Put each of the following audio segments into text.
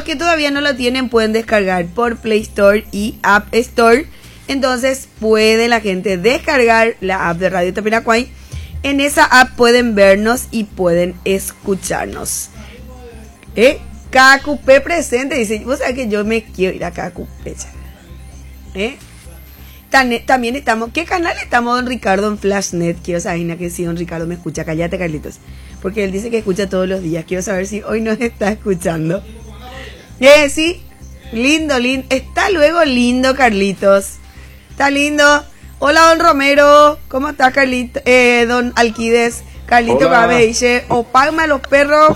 los que todavía no lo tienen pueden descargar por Play Store y App Store. Entonces puede la gente descargar la app de Radio Topinacuay. En esa app pueden vernos y pueden escucharnos. KQP presente, dice, vos sabés que yo me quiero ir a KQP. También estamos, ¿qué canal estamos, don Ricardo, en Flashnet? Quiero saber que si don Ricardo me escucha. Cállate, Carlitos, porque él dice que escucha todos los días. Quiero saber si hoy nos está escuchando. Sí, lindo. Está luego lindo, Carlitos. Está lindo. Hola, don Romero. ¿Cómo está, Carlito? Don Alquides. Carlito Cabeiche. O Palma los perros.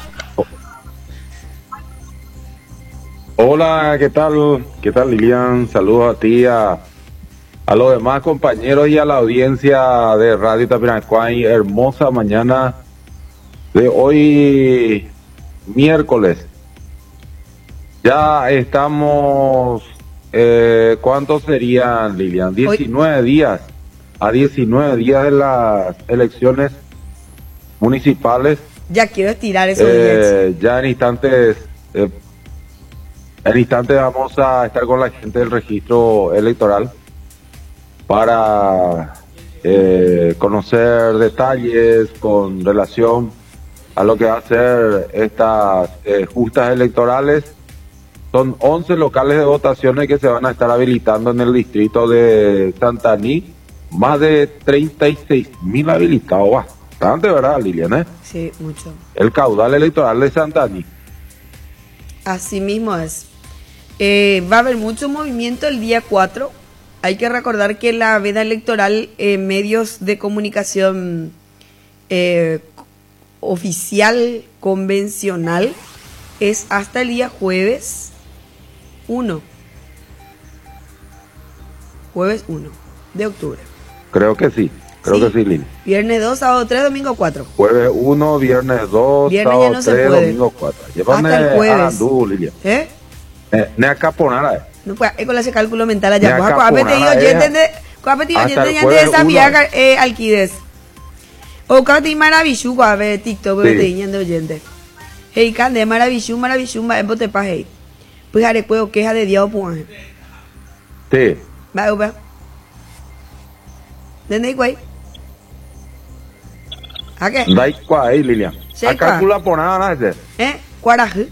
Hola, ¿qué tal? ¿Qué tal, Lilian? Saludos a ti, a los demás compañeros y a la audiencia de Radio Topinacuay. Hermosa mañana de hoy, miércoles. Ya estamos, ¿cuántos serían, Lilian? 19 días, a 19 días de las elecciones municipales. Ya quiero estirar eso. Ya en instantes vamos a estar con la gente del registro electoral para conocer detalles con relación a lo que va a ser estas justas electorales. Son 11 locales de votaciones que se van a estar habilitando en el distrito de Santaní. Más de 36.000 habilitados. Bastante, ¿verdad, Lilian? Sí, mucho. El caudal electoral de Santaní. Así mismo es. Va a haber mucho movimiento el día 4. Hay que recordar que la veda electoral en medios de comunicación oficial, convencional, es hasta el día jueves 1. Jueves 1 de octubre. Creo que sí, Lili. Viernes 2, sábado 3, domingo 4. Jueves 1, viernes 2, viernes sábado no 3, domingo 4. Llévame hasta el jueves. Lilian. Ne acaponara. No puede, con ese cálculo mental allá. Alquides. O cati maravilloso, a ver, TikTok, te de oyente. Hey, cande, maravilloso, va en bote pa, hey. Pues haré cuego queja de Dios, pues. Sí. Va, upa. ¿Dónde hay güey? ¿A qué? Dai cuay, Lilian. A calcula por nada, ¿no? Cuaraje.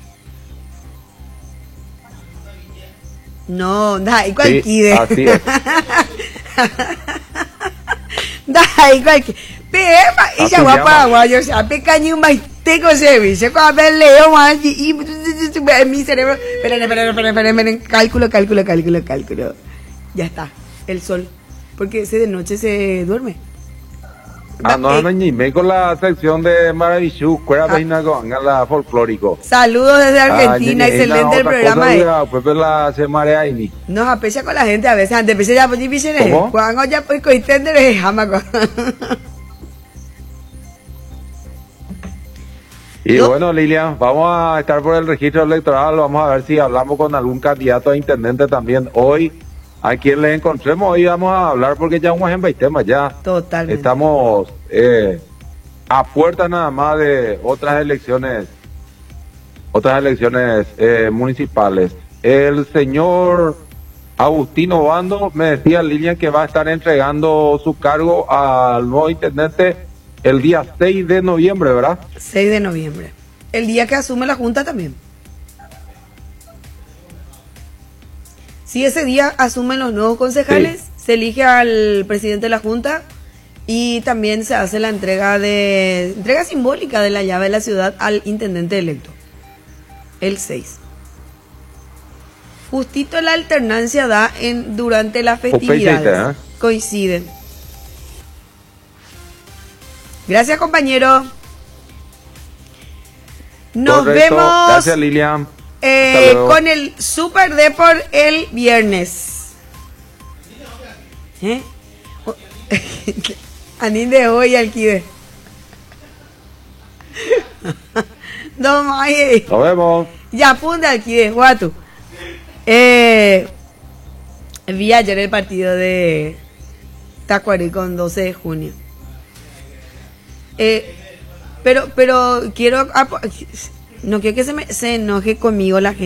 No, dai cualquiera. Sí, así es. Dai cualquiera. Pema, y ya va para Paraguay, o sea, pequeño más tengo servicio, con ver leo más y mi cerebro, esperen, cálculo. Ya está, el sol, porque ese de noche se duerme. No, ni me con la sección de Maravilloso, cuera peina con la folclórico. Saludos desde Argentina, excelente el programa. Pues la se marea ahí. Nos aprecia con la gente a veces, antes de ya pues difícil. Cuando ya pues coitender es jamaco. Y bueno, Lilian, vamos a estar por el registro electoral, vamos a ver si hablamos con algún candidato a intendente también hoy. A quien le encontremos hoy vamos a hablar porque ya vamos en temas ya. Totalmente. Estamos a puerta nada más de otras elecciones municipales. El señor Agustino Bando me decía, Lilian, que va a estar entregando su cargo al nuevo intendente el día 6 de noviembre, ¿verdad? 6 de noviembre. El día que asume la Junta también. Si ese día asumen los nuevos concejales, se elige al presidente de la Junta y también se hace la entrega simbólica de la llave de la ciudad al intendente electo. El 6. Justito la alternancia da durante las festividades. Coinciden. Gracias, compañero. Nos vemos. Gracias, Lilian. Con el Super Deport el viernes. Anín de hoy, Alquide. Nos vemos. Ya apunta, Alquide, guatu. Vi ayer el partido de Tacuarí con 12 de junio. Pero quiero, no quiero que se enoje conmigo la gente.